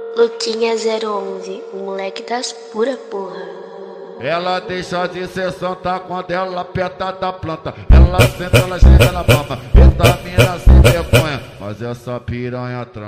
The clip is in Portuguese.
Luquinha 011, o moleque das pura porra. Ela deixa de ser santa quando ela aperta da planta. Ela senta, ela chega na palma. Vitamina sem vergonha, mas essa piranha transa.